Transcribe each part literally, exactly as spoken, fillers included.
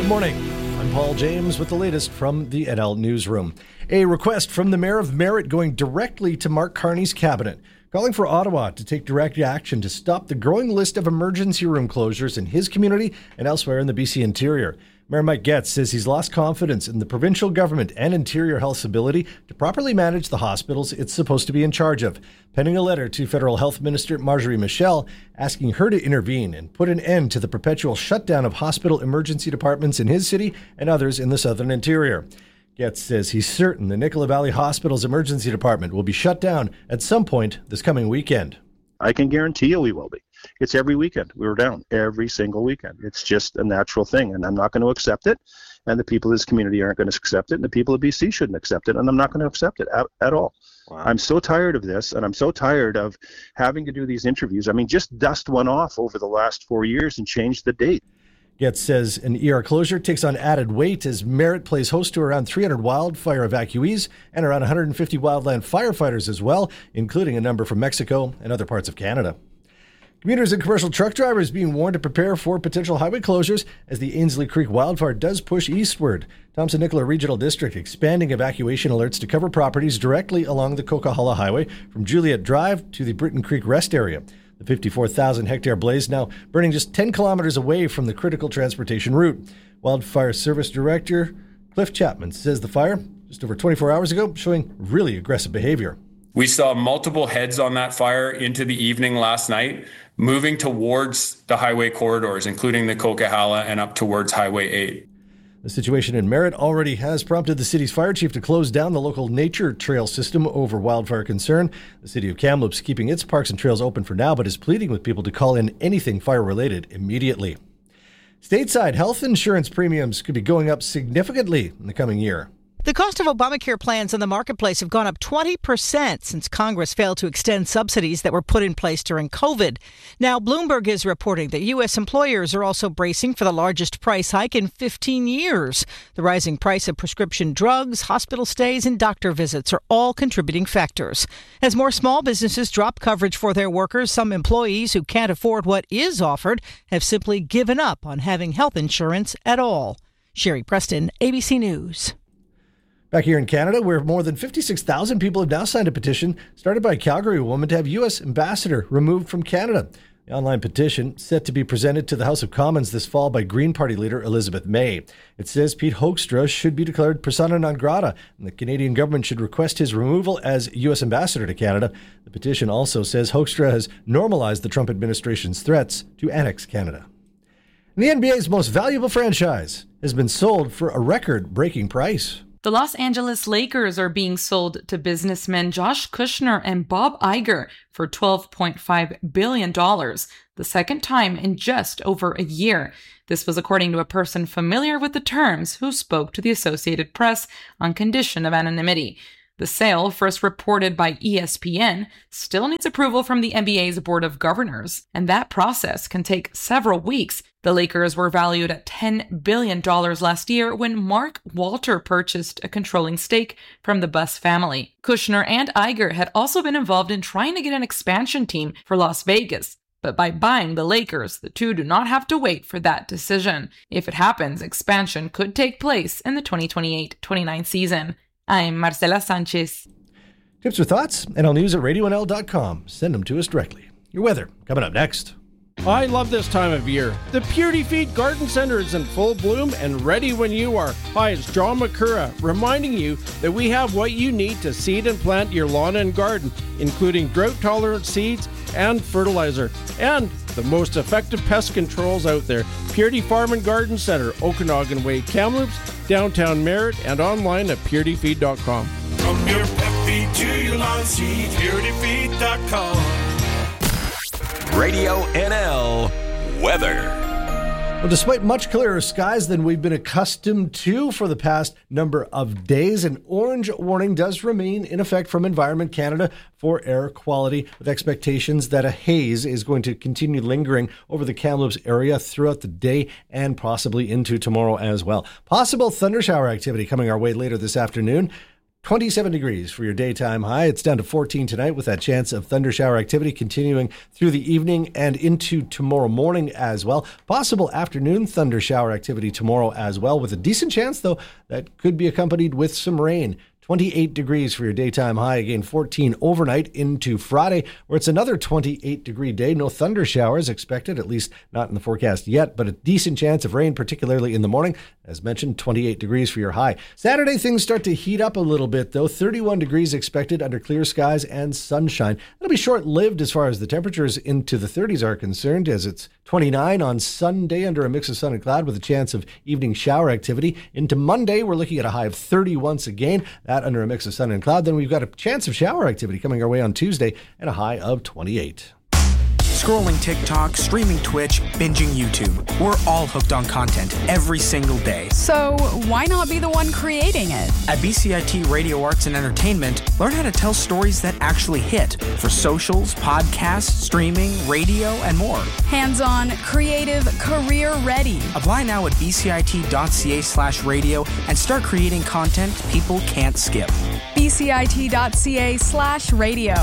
Good morning. I'm Paul James with the latest from the N L Newsroom. A request from the Mayor of Merritt going directly to Mark Carney's cabinet, calling for Ottawa to take direct action to stop the growing list of emergency room closures in his community and elsewhere in the B C interior. Mayor Mike Getz says he's lost confidence in the provincial government and Interior Health's ability to properly manage the hospitals it's supposed to be in charge of, penning a letter to Federal Health Minister Marjorie Michel asking her to intervene and put an end to the perpetual shutdown of hospital emergency departments in his city and others in the southern interior. Getz says he's certain the Nicola Valley Hospital's emergency department will be shut down at some point this coming weekend. I can guarantee you we will be. It's every weekend. We were down every single weekend. It's just a natural thing, and I'm not going to accept it, and the people of this community aren't going to accept it, and the people of B C shouldn't accept it, and I'm not going to accept it at, at all. Wow. I'm so tired of this, and I'm so tired of having to do these interviews. I mean, just dust one off over the last four years and change the date. Getz says an E R closure takes on added weight as Merritt plays host to around three hundred wildfire evacuees and around one hundred fifty wildland firefighters as well, including a number from Mexico and other parts of Canada. Commuters and commercial truck drivers being warned to prepare for potential highway closures as the Ainslie Creek wildfire does push eastward. Thompson-Nicola Regional District expanding evacuation alerts to cover properties directly along the Coquihalla Highway from Juliet Drive to the Britton Creek Rest area. The fifty-four thousand hectare blaze now burning just ten kilometers away from the critical transportation route. Wildfire Service Director Cliff Chapman says the fire, just over twenty-four hours ago, showing really aggressive behavior. We saw multiple heads on that fire into the evening last night, moving towards the highway corridors, including the Coquihalla and up towards Highway eight. The situation in Merritt already has prompted the city's fire chief to close down the local nature trail system over wildfire concern. The city of Kamloops keeping its parks and trails open for now, but is pleading with people to call in anything fire-related immediately. Stateside health insurance premiums could be going up significantly in the coming year. The cost of Obamacare plans in the marketplace have gone up twenty percent since Congress failed to extend subsidies that were put in place during COVID. Now, Bloomberg is reporting that U S employers are also bracing for the largest price hike in fifteen years. The rising price of prescription drugs, hospital stays, and doctor visits are all contributing factors. As more small businesses drop coverage for their workers, some employees who can't afford what is offered have simply given up on having health insurance at all. Sherry Preston, A B C News. Back here in Canada, where more than fifty-six thousand people have now signed a petition started by a Calgary woman to have U S ambassador removed from Canada. The online petition, set to be presented to the House of Commons this fall by Green Party leader Elizabeth May. It says Pete Hoekstra should be declared persona non grata, and the Canadian government should request his removal as U S ambassador to Canada. The petition also says Hoekstra has normalized the Trump administration's threats to annex Canada. And the N B A's most valuable franchise has been sold for a record-breaking price. The Los Angeles Lakers are being sold to businessmen Josh Kushner and Bob Iger for twelve point five billion dollars, the second time in just over a year. This was according to a person familiar with the terms who spoke to the Associated Press on condition of anonymity. The sale, first reported by E S P N, still needs approval from the N B A's Board of Governors, and that process can take several weeks. The Lakers were valued at ten billion dollars last year when Mark Walter purchased a controlling stake from the Buss family. Kushner and Iger had also been involved in trying to get an expansion team for Las Vegas. But by buying the Lakers, the two do not have to wait for that decision. If it happens, expansion could take place in the twenty twenty-eight twenty-nine season. I'm Marcela Sanchez. Tips or thoughts? N L News at radio N L dot com. Send them to us directly. Your weather coming up next. I love this time of year. The Purity Feed Garden Center is in full bloom and ready when you are. Hi, it's John McCurra reminding you that we have what you need to seed and plant your lawn and garden, including drought-tolerant seeds and fertilizer, and the most effective pest controls out there. Purity Farm and Garden Center, Okanagan Way, Kamloops, downtown Merritt, and online at purity feed dot com. From your pet feed to your lawn seed, purity feed dot com. Radio N L weather. Well, despite much clearer skies than we've been accustomed to for the past number of days, an orange warning does remain in effect from Environment Canada for air quality, with expectations that a haze is going to continue lingering over the Kamloops area throughout the day and possibly into tomorrow as well. Possible thundershower activity coming our way later this afternoon. twenty-seven degrees for your daytime high. It's down to fourteen tonight with that chance of thunder shower activity continuing through the evening and into tomorrow morning as well. Possible afternoon thunder shower activity tomorrow as well, with a decent chance, though, that could be accompanied with some rain. twenty-eight degrees for your daytime high. Again, fourteen overnight into Friday, where it's another twenty-eight degree day. No thunder showers expected, at least not in the forecast yet, but a decent chance of rain, particularly in the morning. As mentioned, twenty-eight degrees for your high. Saturday, things start to heat up a little bit, though. thirty-one degrees expected under clear skies and sunshine. It'll be short-lived as far as the temperatures into the thirties are concerned, as it's twenty-nine on Sunday under a mix of sun and cloud with a chance of evening shower activity. Into Monday, we're looking at a high of thirty once again, that under a mix of sun and cloud. Then we've got a chance of shower activity coming our way on Tuesday and a high of twenty-eight. Scrolling TikTok, streaming Twitch, binging YouTube. We're all hooked on content every single day. So why not be the one creating it? At B C I T Radio Arts and Entertainment, learn how to tell stories that actually hit for socials, podcasts, streaming, radio, and more. Hands-on, creative, career-ready. Apply now at bcit.ca slash radio and start creating content people can't skip. bcit.ca slash radio.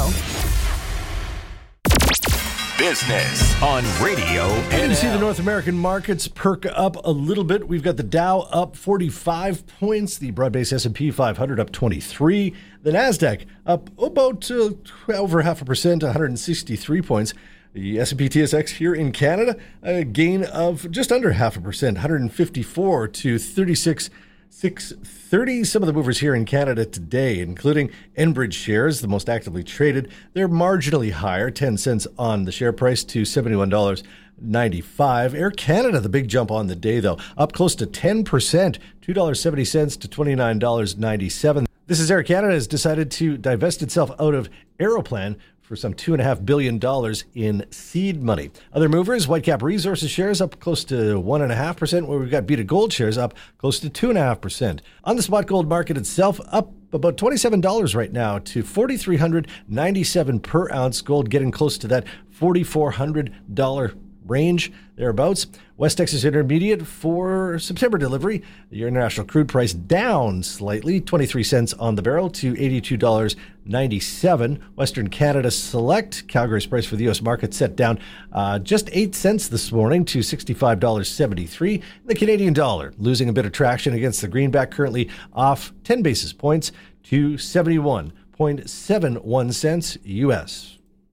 Business on Radio You can see the North American markets perk up a little bit. We've got the Dow up forty-five points, the broad-based S and P five hundred up twenty-three, the NASDAQ up about uh, over half a percent, one hundred sixty-three points. The S and P T S X here in Canada, a gain of just under half a percent, one hundred fifty-four to thirty-six six thirty. Some of the movers here in Canada today, including Enbridge shares, the most actively traded. They're marginally higher, ten cents on the share price to seventy-one dollars and ninety-five cents. Air Canada, the big jump on the day, though, up close to ten percent, two dollars and seventy cents to twenty-nine dollars and ninety-seven cents. This is Air Canada has decided to divest itself out of Aeroplan for some two point five billion dollars in seed money. Other movers, Whitecap Resources shares up close to one point five percent, where we've got Beta Gold shares up close to two point five percent. On the spot gold market itself, up about twenty-seven dollars right now to four thousand three hundred ninety-seven dollars per ounce. Gold getting close to that four thousand four hundred dollars range, thereabouts. West Texas Intermediate for September delivery. The international crude price down slightly, twenty-three cents on the barrel to eighty-two dollars and ninety-seven cents. Western Canada Select, Calgary's price for the U S market set down uh, just eight cents this morning to sixty-five dollars and seventy-three cents. The Canadian dollar losing a bit of traction against the greenback, currently off ten basis points to seventy-one point seven one cents U S.